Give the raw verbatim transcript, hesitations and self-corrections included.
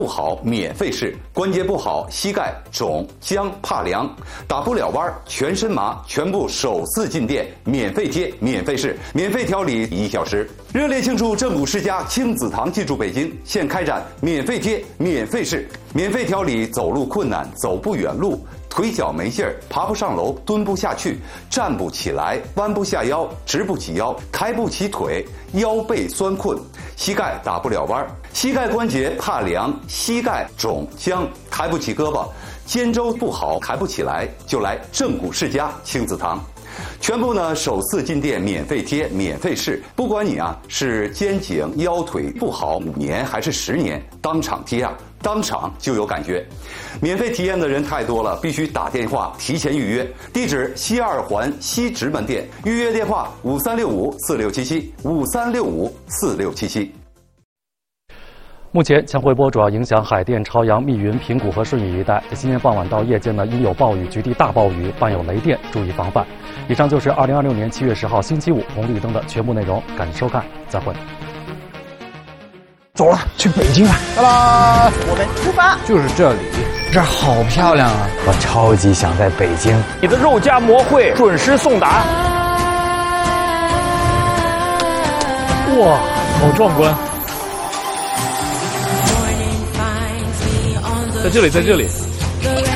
不好免费试，关节不好，膝盖肿、僵、怕凉，打不了弯，全身麻，全部首次进店，免费贴，免费试，免费调理一小时。热烈庆祝正骨世家亲子堂进驻北京，现开展免费贴、免费试、免费调理走路困难、走不远路、腿脚没劲儿、爬不上楼、蹲不下去、站不起来、弯不下腰、直不起腰、抬不起腿、腰背酸困、膝盖打不了弯、膝盖关节怕凉、膝盖肿僵、抬不起胳膊、肩周不好抬不起来，就来正骨世家亲子堂。全部呢首次进店免费贴免费试，不管你啊是肩颈腰腿不好五年还是十年，当场贴啊当场就有感觉。免费体验的人太多了，必须打电话提前预约。地址西二环西直门店，预约电话五三六五四六七七五三六五四六七七。 目前强回波主要影响海淀、朝阳、密云、平谷和顺义一带。今天傍晚到夜间呢，阴有暴雨，局地大暴雨，伴有雷电，注意防范。以上就是二零二六年七月十号星期五红绿灯的全部内容，感谢收看，再会。 走了，去北京了！ 拜拜，我们出发。 就是这里，这儿好漂亮啊！我超级想在北京。 你的肉夹馍会准时送达。 哇，好壮观！ 在这里，在这里。